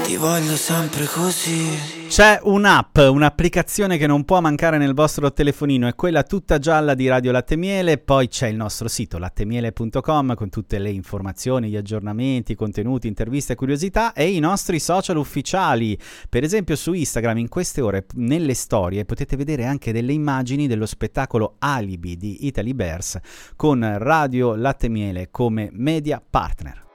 Ti voglio sempre così. C'è un'applicazione che non può mancare nel vostro telefonino, è quella tutta gialla di Radio Latte Miele. Poi c'è il nostro sito lattemiele.com con tutte le informazioni, gli aggiornamenti, contenuti, interviste e curiosità, e i nostri social ufficiali. Per esempio su Instagram in queste ore nelle storie potete vedere anche delle immagini dello spettacolo Alibi di Italy Bears con Radio Latte Miele come media partner.